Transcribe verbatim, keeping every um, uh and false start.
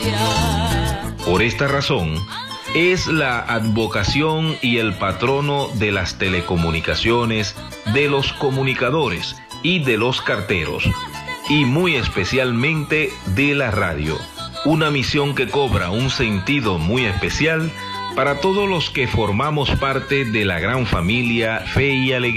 Por esta razón, es la advocación y el patrono de las telecomunicaciones, de los comunicadores y de los carteros, y muy especialmente de la radio, una misión que cobra un sentido muy especial para todos los que formamos parte de la gran familia Fe y Alegría.